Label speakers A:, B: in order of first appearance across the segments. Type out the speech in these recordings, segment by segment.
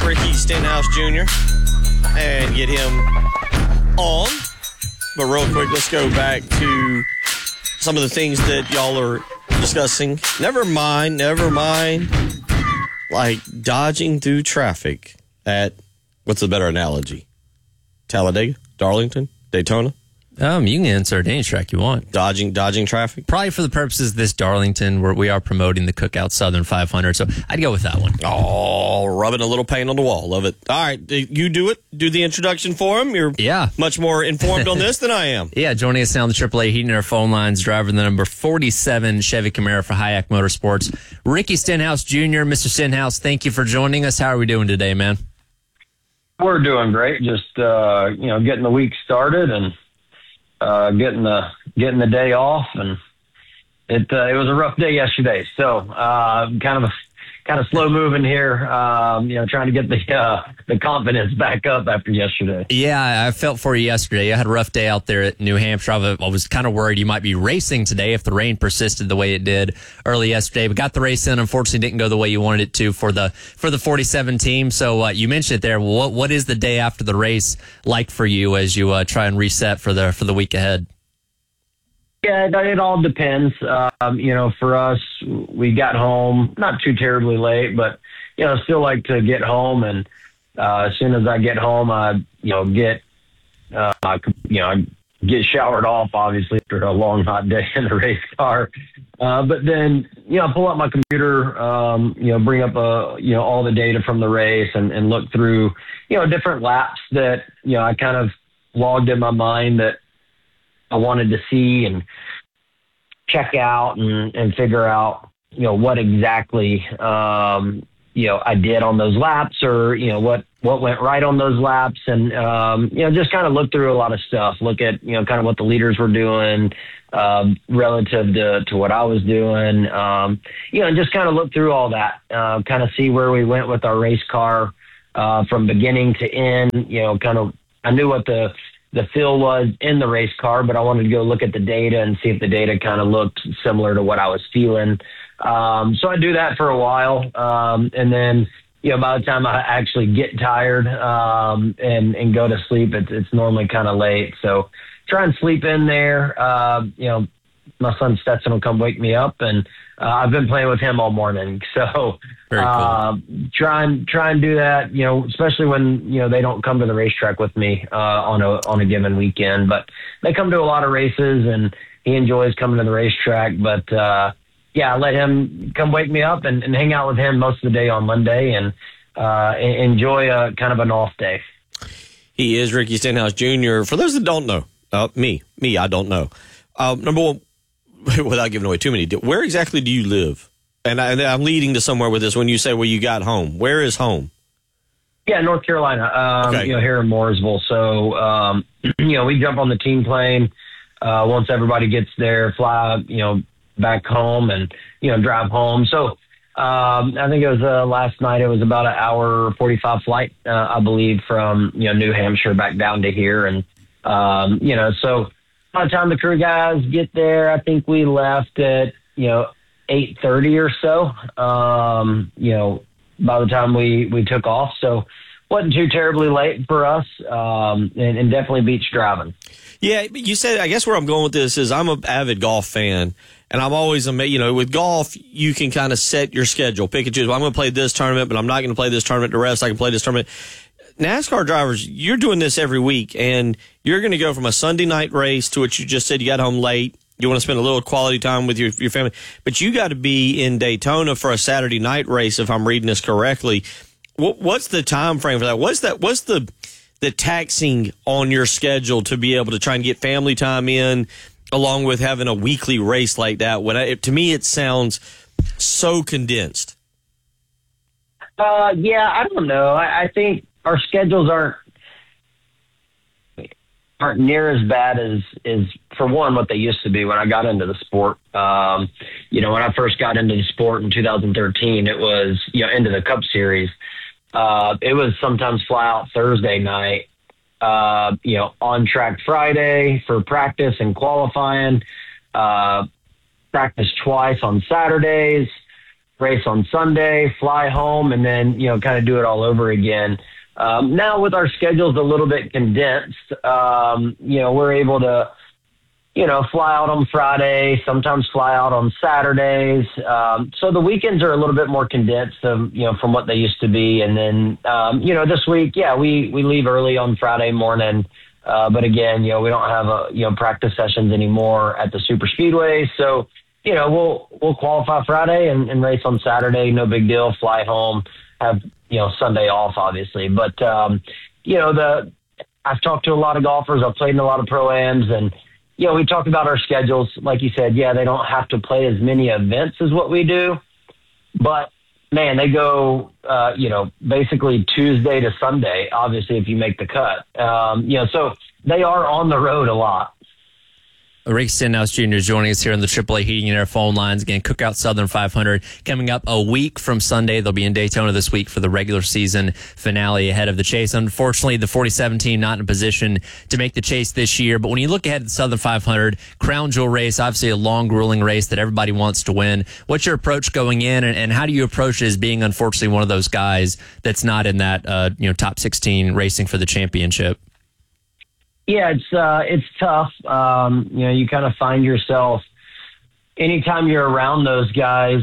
A: Ricky Stenhouse Jr. and get him on. But real quick, let's go back to some of the things that y'all are discussing. Never mind, like dodging through traffic at, what's a better analogy? Talladega? Darlington? Daytona?
B: You can insert any track you want.
A: Dodging traffic?
B: Probably for the purposes of this Darlington, where we are promoting the Cookout Southern 500, so I'd go with that one.
A: Oh, rubbing a little paint on the wall. Love it. All right, you do it. Do the introduction for him. You're much more informed on this than I am.
B: Yeah, joining us now on the AAA Heating Air phone lines, driver the number 47 Chevy Camaro for Hayek Motorsports, Ricky Stenhouse Jr. Mr. Stenhouse, thank you for joining us. How are we doing today, man?
C: We're doing great. Just getting the week started and getting the day off, and it was a rough day yesterday. So kind of slow moving here. Trying to get the confidence back up after yesterday.
B: Yeah, I felt for you yesterday. I had a rough day out there at New Hampshire. I was kind of worried you might be racing today if the rain persisted the way it did early yesterday. But got the race in. Unfortunately, didn't go the way you wanted it to for the 47 team. So you mentioned it there. What is the day after the race like for you as you try and reset for the week ahead?
C: Yeah, it all depends. For us, we got home not too terribly late, but still like to get home. And as soon as I get home, I get showered off, obviously after a long hot day in the race car. But then pull up my computer, bring up all the data from the race and look through different laps that I kind of logged in my mind that I wanted to see and check out and figure out, what exactly, I did on those laps or, what went right on those laps. And, just kind of look through a lot of stuff, look at, kind of what the leaders were doing, relative to what I was doing, and just kind of look through all that, kind of see where we went with our race car, from beginning to end, I knew what the feel was in the race car, but I wanted to go look at the data and see if the data kind of looked similar to what I was feeling. So I do that for a while. And then, by the time I actually get tired, and go to sleep, it's normally kind of late. So try and sleep in there. My son Stetson will come wake me up, and I've been playing with him all morning. So
B: Very cool.
C: Try and do that, especially when, they don't come to the racetrack with me on a given weekend. But they come to a lot of races, and he enjoys coming to the racetrack. But, I let him come wake me up and hang out with him most of the day on Monday and enjoy a kind of an off day.
A: He is Ricky Stenhouse Jr. For those that don't know, me, I don't know. Number one, without giving away too many, where exactly do you live? And I'm leading to somewhere with this when you say where you got home. Where is home?
C: Yeah, North Carolina,
A: okay.
C: Here in Mooresville. So, we jump on the team plane once everybody gets there, fly, back home and, drive home. So I think it was last night, it was about an hour 45 flight, I believe, from, New Hampshire back down to here. And, so by the time the crew guys get there, I think we left at, 8:30 or so, by the time we took off. So wasn't too terribly late for us, and definitely beach driving.
A: Yeah, you said, I guess where I'm going with this is I'm an avid golf fan, and I'm always amazed, with golf, you can kind of set your schedule, pick and choose. Well, I'm going to play this tournament, but I'm not going to play this tournament the rest. I can play this tournament. NASCAR drivers, you're doing this every week, and you're going to go from a Sunday night race to what you just said, you got home late. You want to spend a little quality time with your family, but you got to be in Daytona for a Saturday night race, if I'm reading this correctly. What's the time frame for that? What's the taxing on your schedule to be able to try and get family time in, along with having a weekly race like that? To me, it sounds so condensed.
C: I don't know. I think our schedules aren't near as bad as for one, what they used to be when I got into the sport. When I first got into the sport in 2013, it was, into the Cup Series. It was sometimes fly out Thursday night, on track Friday for practice and qualifying, practice twice on Saturdays, race on Sunday, fly home, and then, kind of do it all over again. Now with our schedules a little bit condensed, we're able to, fly out on Friday, sometimes fly out on Saturdays. So the weekends are a little bit more condensed, from what they used to be. And then, this week, we leave early on Friday morning. But again, we don't have practice sessions anymore at the super speedway. So, we'll qualify Friday and race on Saturday. No big deal. Fly home, have, Sunday off, obviously. But, I've talked to a lot of golfers. I've played in a lot of pro-ams, and, we talked about our schedules. Like you said, they don't have to play as many events as what we do. But, man, they go, basically Tuesday to Sunday, obviously, if you make the cut. So they are on the road a lot.
B: Ricky Stenhouse Jr. is joining us here on the AAA Heating and Air phone lines. Again, Cookout Southern 500 coming up a week from Sunday. They'll be in Daytona this week for the regular season finale ahead of the Chase. Unfortunately, the 47 team not in a position to make the Chase this year. But when you look ahead at the Southern 500, Crown Jewel race, obviously a long, grueling race that everybody wants to win. What's your approach going in, and how do you approach it as being, unfortunately, one of those guys that's not in that top 16 racing for the championship?
C: Yeah, it's tough. You kind of find yourself anytime you're around those guys,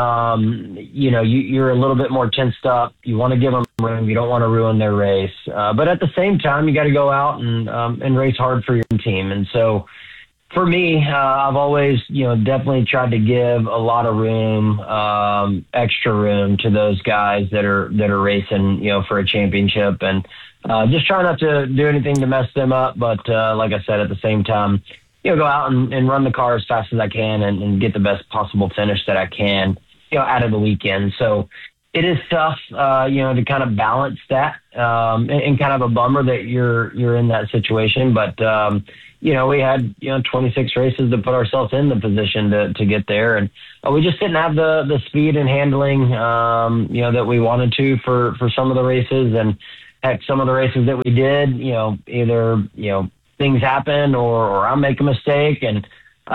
C: you're a little bit more tensed up. You want to give them room. You don't want to ruin their race. But at the same time, you got to go out and race hard for your team. And so for me, I've always, definitely tried to give a lot of room, extra room to those guys that are racing, for a championship, and just try not to do anything to mess them up. But like I said, at the same time, go out and run the car as fast as I can and get the best possible finish that I can, out of the weekend. So it is tough, to kind of balance that, and kind of a bummer that you're in that situation. But, we had, 26 races to put ourselves in the position to get there. And we just didn't have the speed and handling, that we wanted to for some of the races. And heck, some of the races that we did, either, things happen or I make a mistake, and,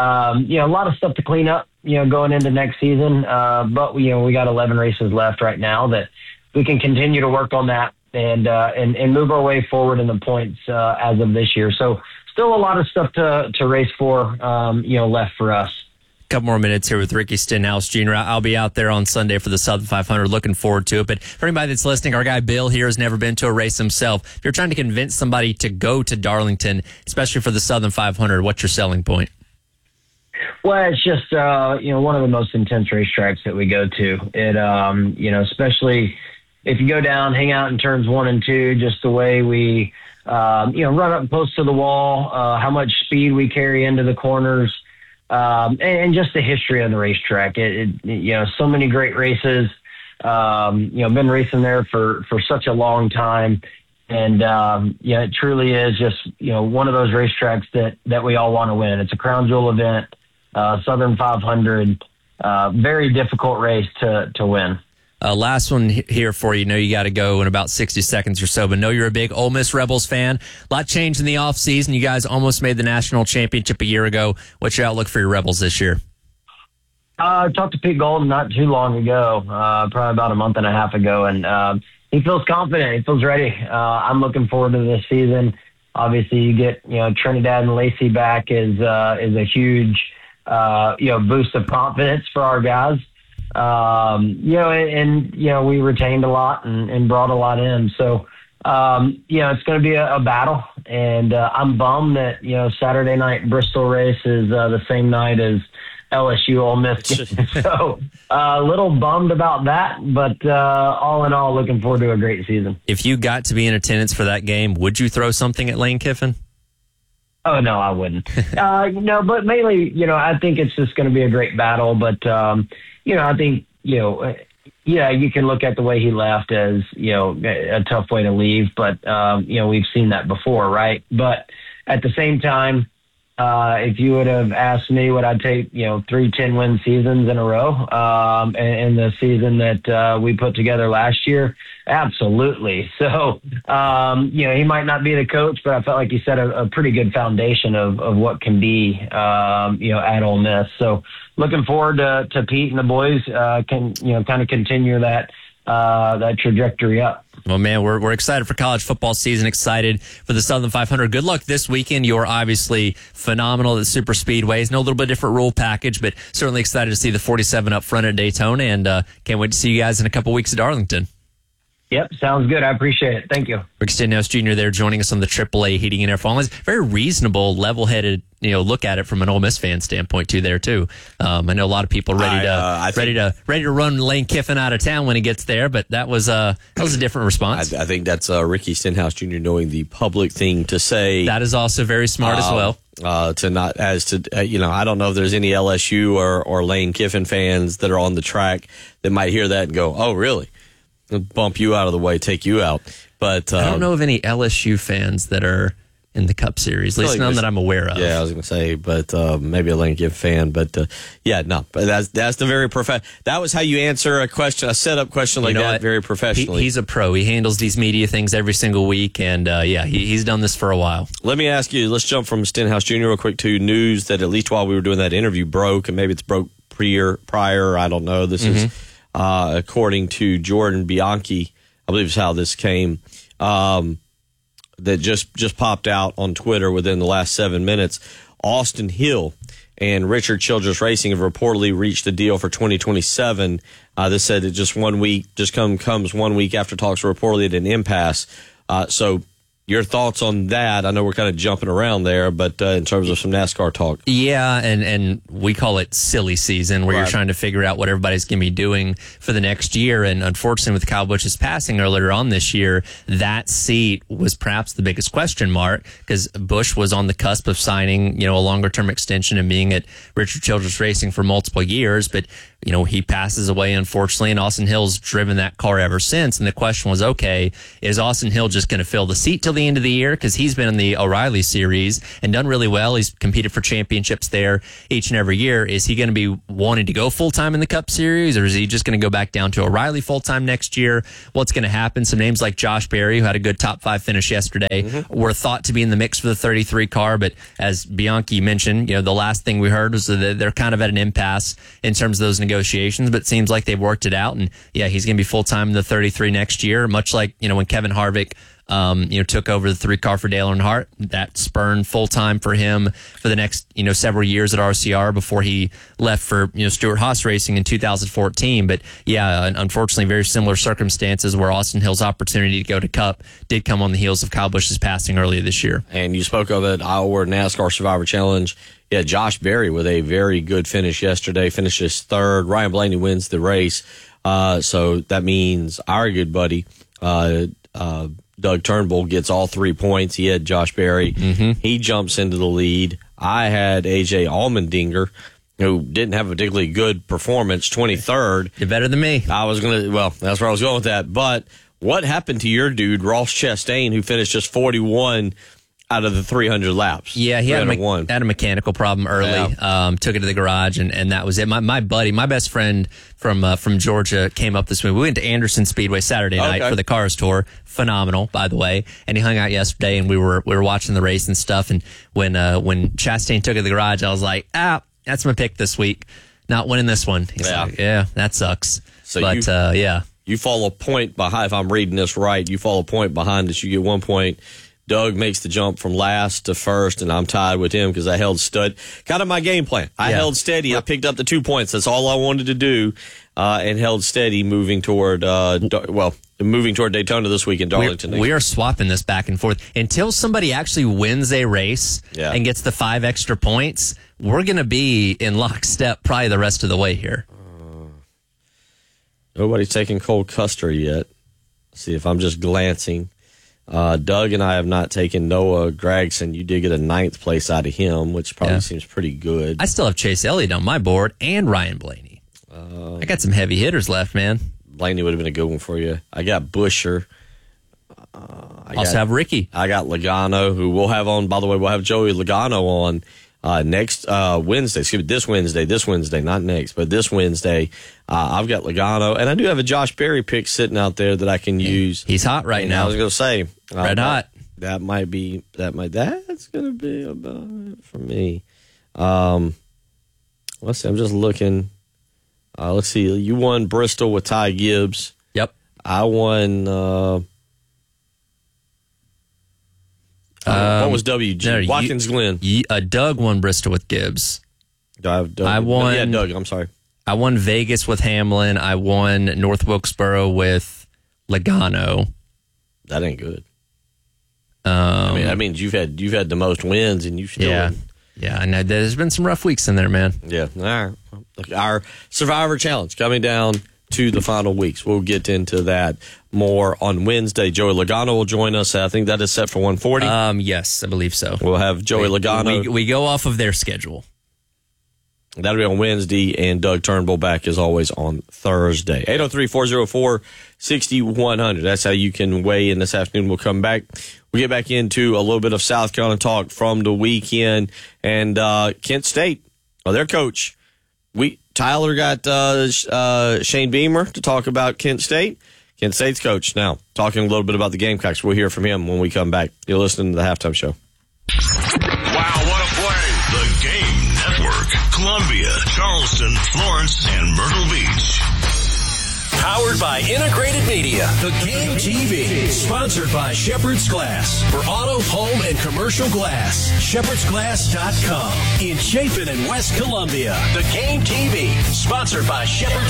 C: a lot of stuff to clean up, going into next season. But we got 11 races left right now that we can continue to work on that and move our way forward in the points, as of this year. So still a lot of stuff to race for, left for us.
B: Couple more minutes here with Ricky Stenhouse Jr. I'll be out there on Sunday for the Southern 500. Looking forward to it. But for anybody that's listening, our guy Bill here has never been to a race himself. If you're trying to convince somebody to go to Darlington, especially for the Southern 500, what's your selling point?
C: Well, it's just, one of the most intense racetracks that we go to. It, especially if you go down, hang out in turns 1 and 2, just the way we, run up close to the wall, how much speed we carry into the corners. And just the history of the racetrack. So many great races, been racing there for such a long time. And, it truly is just, one of those racetracks that we all want to win. It's a crown jewel event, Southern 500, very difficult race to win.
B: Last one here for you. Know you got to go in about 60 seconds or so, but know you're a big Ole Miss Rebels fan. A lot changed in the offseason. You guys almost made the national championship a year ago. What's your outlook for your Rebels this year?
C: I talked to Pete Golden not too long ago, probably about a month and a half ago, and he feels confident. He feels ready. I'm looking forward to this season. Obviously, you get Trinidad and Lacey back is a huge boost of confidence for our guys. We retained a lot and brought a lot in. So, it's going to be a battle, and I'm bummed that, Saturday night Bristol race is the same night as LSU Ole Miss. So, a little bummed about that, but all in all, looking forward to a great season.
B: If you got to be in attendance for that game, would you throw something at Lane Kiffin?
C: Oh, no, I wouldn't. No, but mainly, I think it's just going to be a great battle, but, I think, you can look at the way he left as, a tough way to leave, but, we've seen that before, right? But at the same time, If you would have asked me, would I take 3 10-win seasons in a row in the season that we put together last year? Absolutely. So, he might not be the coach, but I felt like he set a pretty good foundation of what can be, at Ole Miss. So, looking forward to Pete and the boys can kind of continue that trajectory up.
B: Well, man, we're excited for college football season, excited for the Southern 500. Good luck this weekend. You're obviously phenomenal at Super Speedways. No, a little bit different rule package, but certainly excited to see the 47 up front at Daytona, and can't wait to see you guys in a couple weeks at Arlington.
C: Yep, sounds good. I appreciate it. Thank you.
B: Rick Stenhouse Jr. there joining us on the AAA Heating and Air Phone Lines. Very reasonable, level-headed, look at it from an Ole Miss fan standpoint too. There too. I know a lot of people ready to run Lane Kiffin out of town when he gets there, but that was a different response.
A: I think that's Ricky Stenhouse Jr. knowing the public thing to say.
B: That is also very smart as well.
A: I don't know if there's any LSU or Lane Kiffin fans that are on the track that might hear that and go, "Oh, really?" Bump you out of the way, take you out. But
B: I don't know of any LSU fans that are in the Cup Series, at least none that I'm aware of.
A: Yeah, I was going to say, but maybe a Lane Kiffin fan. But But that's the very that was how you answer a question, a setup question like that, very professionally.
B: He's a pro. He handles these media things every single week, and he's done this for a while.
A: Let me ask you. Let's jump from Stenhouse Jr. real quick to news that at least while we were doing that interview broke, and maybe it's broke prior. I don't know. This is. According to Jordan Bianchi, I believe is how this came, that just popped out on Twitter within the last 7 minutes. Austin Hill and Richard Childress Racing have reportedly reached a deal for 2027. This said it comes 1 week after talks were reportedly at an impasse. So your thoughts on that? I know we're kind of jumping around there, but in terms of some NASCAR talk.
B: Yeah, and we call it silly season, where you're trying to figure out what everybody's going to be doing for the next year. And unfortunately, with Kyle Busch's passing earlier on this year, that seat was perhaps the biggest question mark, because Busch was on the cusp of signing, a longer-term extension and being at Richard Childress Racing for multiple years. But he passes away, unfortunately, and Austin Hill's driven that car ever since. And the question was, okay, is Austin Hill just going to fill the seat till the end of the year? Because he's been in the O'Reilly Series and done really well. He's competed for championships there each and every year. Is he going to be wanting to go full-time in the Cup Series, or is he just going to go back down to O'Reilly full-time next year? What's going to happen? Some names like Josh Berry, who had a good top 5 finish yesterday, were thought to be in the mix for the 33 car. But as Bianchi mentioned, the last thing we heard was that they're kind of at an impasse in terms of those negotiations, but it seems like they've worked it out. And he's going to be full-time in the 33 next year, much like, when Kevin Harvick took over the 3 car for Dale Earnhardt. That spurned full-time for him for the next, several years at RCR before he left for, Stewart Haas Racing in 2014. But unfortunately, very similar circumstances where Austin Hill's opportunity to go to Cup did come on the heels of Kyle Busch's passing earlier this year.
A: And you spoke of it, Iowa NASCAR Survivor Challenge. Yeah, Josh Berry with a very good finish yesterday, finishes 3rd. Ryan Blaney wins the race. So that means our good buddy, Doug Turnbull, gets all 3 points. He had Josh Berry. He jumps into the lead. I had AJ Allmendinger, who didn't have a particularly good performance, 23rd.
B: You're better than me.
A: That's where I was going with that. But what happened to your dude, Ross Chastain, who finished just 41 out of the 300 laps?
B: Yeah, he had a mechanical problem early. Yeah. Took it to the garage, and that was it. My buddy, my best friend from Georgia, came up this week. We went to Anderson Speedway Saturday night for the Cars Tour. Phenomenal, by the way. And he hung out yesterday, and we were watching the race and stuff. And when Chastain took it to the garage, I was like, that's my pick this week. Not winning this one. He's like, that sucks.
A: So you fall a point behind. If I'm reading this right, you fall a point behind us. You get 1 point. Doug makes the jump from last to first, and I'm tied with him because I held stud. Kind of my game plan. I held steady. I picked up the 2 points. That's all I wanted to do, and held steady moving toward Daytona this week in Darlington.
B: We are swapping this back and forth. Until somebody actually wins a race and gets the 5 extra points, we're going to be in lockstep probably the rest of the way here.
A: Nobody's taken Cole Custer yet. See if I'm just glancing. Doug and I have not taken Noah Gragson. You did get a 9th place out of him, which probably seems pretty good.
B: I still have Chase Elliott on my board and Ryan Blaney. I got some heavy hitters left, man.
A: Blaney would have been a good one for you. I got Buescher.
B: I also have Ricky.
A: I got Logano, who we'll have on. By the way, we'll have Joey Logano on Next Wednesday, excuse me, this Wednesday, not next, but this Wednesday, I've got Logano, and I do have a Josh Berry pick sitting out there that I can use.
B: He's hot right now.
A: I was going to say,
B: red hot.
A: That's going to be about it for me. Let's see. I'm just looking. Let's see. You won Bristol with Ty Gibbs.
B: Yep.
A: I won. What was WG?
B: No,
A: Watkins Glen.
B: Doug won Bristol with Gibbs.
A: Do I have Doug?
B: I won.
A: Yeah, Doug. I'm sorry.
B: I won Vegas with Hamlin. I won North Wilkesboro with Logano.
A: That ain't good. That means you've had the most wins, and you still.
B: Yeah, I know. There's been some rough weeks in there, man.
A: Yeah. All right. Look, our Survivor Challenge coming down to the final weeks. We'll get into that more on Wednesday. Joey Logano will join us. I think that is set for 140.
B: Yes, I believe so.
A: We'll have Joey Logano.
B: We go off of their schedule.
A: That'll be on Wednesday, and Doug Turnbull back as always on Thursday. 803-404-6100. That's how you can weigh in this afternoon. We'll come back. We'll get back into a little bit of South Carolina talk from the weekend. And Kent State, their coach. Tyler got Shane Beamer to talk about Kent State. Kent State's coach now talking a little bit about the Gamecocks. We'll hear from him when we come back. You're listening to the Halftime Show.
D: Wow, what a play. The Game Network. Columbia, Charleston, Florence, and Myrtle Beach.
E: Powered by Integrated Media. The Game TV. Sponsored by Shepherd's Glass. For auto, home, and commercial glass. ShepherdsGlass.com. In Chapin and West Columbia. The Game TV. Sponsored by Shepherd's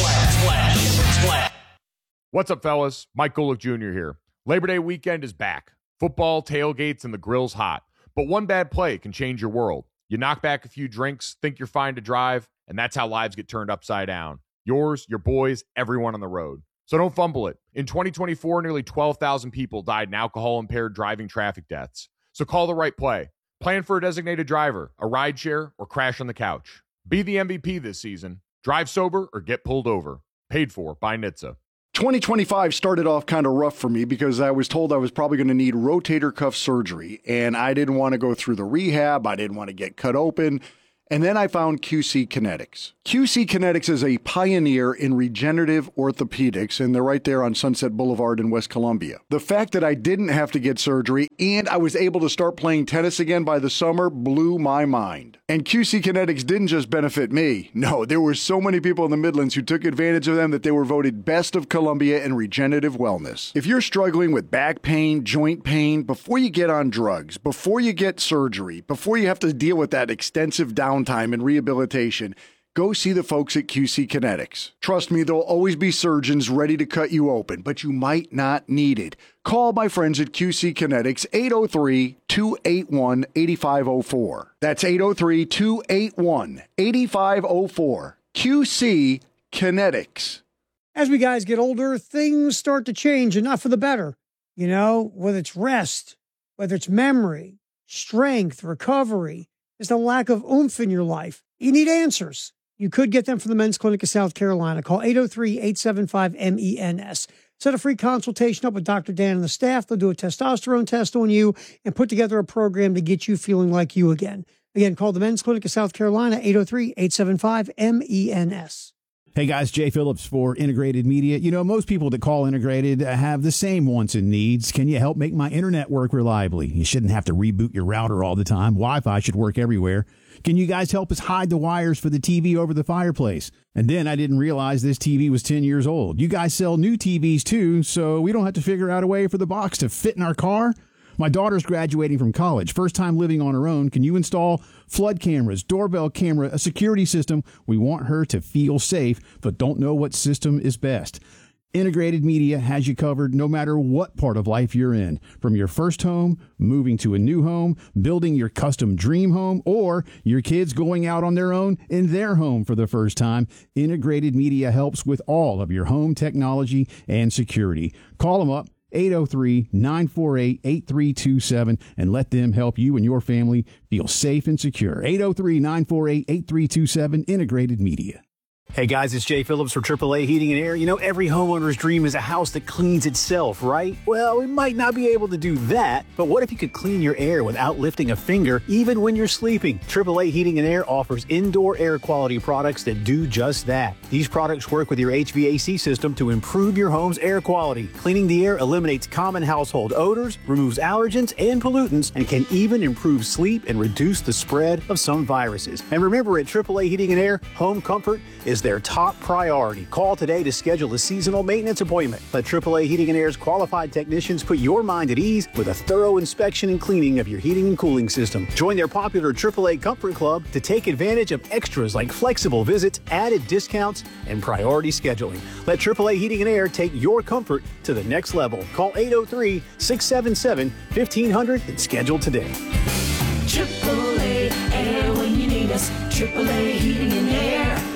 E: Glass.
F: What's up, fellas? Mike Golick Jr. here. Labor Day weekend is back. Football, tailgates, and the grill's hot. But one bad play can change your world. You knock back a few drinks, think you're fine to drive, and that's how lives get turned upside down. Yours, your boys, everyone on the road. So don't fumble it. In 2024, nearly 12,000 people died in alcohol-impaired driving traffic deaths. So call the right play. Plan for a designated driver, a rideshare, or crash on the couch. Be the MVP this season. Drive sober or get pulled over. Paid for by NHTSA.
G: 2025 started off kind of rough for me because I was told I was probably going to need rotator cuff surgery, and I didn't want to go through the rehab. I didn't want to get cut open. And then I found QC Kinetics. QC Kinetics is a pioneer in regenerative orthopedics, and they're right there on Sunset Boulevard in West Columbia. The fact that I didn't have to get surgery and I was able to start playing tennis again by the summer blew my mind. And QC Kinetics didn't just benefit me. No, there were so many people in the Midlands who took advantage of them that they were voted Best of Columbia in regenerative wellness. If you're struggling with back pain, joint pain, before you get on drugs, before you get surgery, before you have to deal with that extensive downtime and rehabilitation, go see the folks at QC Kinetics. Trust me, there'll always be surgeons ready to cut you open, but you might not need it. Call my friends at QC Kinetics, 803-281-8504. That's 803-281-8504. QC Kinetics.
H: As we guys get older, things start to change, and not for the better. You know, whether it's rest, whether it's memory, strength, recovery, just a lack of oomph in your life. You need answers. You could get them from the Men's Clinic of South Carolina. Call 803-875-MENS. Set a free consultation up with Dr. Dan and the staff. They'll do a testosterone test on you and put together a program to get you feeling like you again. Again, call the Men's Clinic of South Carolina, 803-875-MENS.
I: Hey guys, Jay Phillips for Integrated Media. You know, most people that call Integrated have the same wants and needs. Can you help make my internet work reliably? You shouldn't have to reboot your router all the time. Wi-Fi should work everywhere. Can you guys help us hide the wires for the TV over the fireplace? And then I didn't realize this TV was 10 years old. You guys sell new TVs too, so we don't have to figure out a way for the box to fit in our car? My daughter's graduating from college, first time living on her own. Can you install flood cameras, doorbell camera, a security system? We want her to feel safe, but don't know what system is best. Integrated Media has you covered no matter what part of life you're in. From your first home, moving to a new home, building your custom dream home, or your kids going out on their own in their home for the first time, Integrated Media helps with all of your home technology and security. Call them up. 803-948-8327 and let them help you and your family feel safe and secure. 803-948-8327, Integrated Media.
J: Hey guys, it's Jay Phillips for AAA Heating and Air. You know, every homeowner's dream is a house that cleans itself, right? Well, we might not be able to do that, but what if you could clean your air without lifting a finger, even when you're sleeping? AAA Heating and Air offers indoor air quality products that do just that. These products work with your HVAC system to improve your home's air quality. Cleaning the air eliminates common household odors, removes allergens and pollutants, and can even improve sleep and reduce the spread of some viruses. And remember, at AAA Heating and Air, home comfort is their top priority. Call today to schedule a seasonal maintenance appointment. Let AAA Heating and Air's qualified technicians put your mind at ease with a thorough inspection and cleaning of your heating and cooling system. Join their popular AAA Comfort Club to take advantage of extras like flexible visits, added discounts, and priority scheduling. Let AAA Heating and Air take your comfort to the next level. Call 803-677-1500 and schedule today.
K: AAA Air when you need us. AAA Heating and Air.